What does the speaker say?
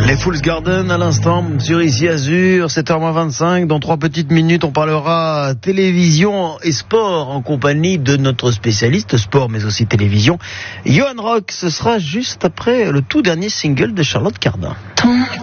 Les Fools Garden à l'instant sur Ici Azur, 7h25. Dans 3 petites minutes, on parlera télévision et sport en compagnie de notre spécialiste sport mais aussi télévision, Johan Rock. Ce sera juste après le tout dernier single de Charlotte Cardin.